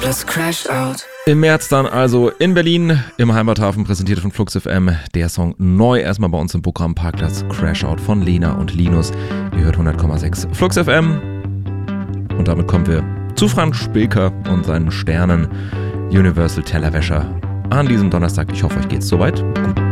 Parkplatz Crashout. Im März dann also in Berlin im Heimathafen, präsentiert von Flux FM. Der Song neu erstmal bei uns im Programm, Parkplatz Crashout von Lena und Linus. Ihr hört 100,6 Flux FM. Und damit kommen wir zu Franz Spilker und seinen Sternen Universal Tellerwäscher an diesem Donnerstag. Ich hoffe, euch geht's soweit gut.